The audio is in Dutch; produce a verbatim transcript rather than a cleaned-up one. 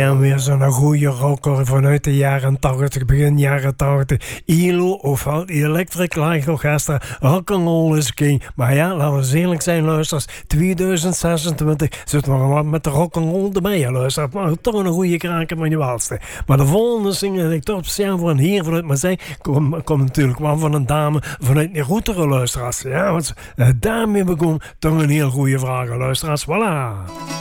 Ja, weer zo'n goede rocker vanuit de jaren tachtig, begin jaren tachtig. I L O of Electric Light Orchestra, rock'n'roll is king. Maar ja, laten we eens eerlijk zijn, luisteraars. tweeduizend zesentwintig zitten we gewoon met de rock'n'roll erbij, ja, luisteraars. Maar toch een goede kraker van je waalste. Maar de volgende single die ik toch speciaal voor een heer vanuit Marseille komt kom natuurlijk wel van een dame vanuit de Roeteren, luisteraars. Ja, want uh, daarmee begon toch een heel goede vraag, luisteraars. Voilà.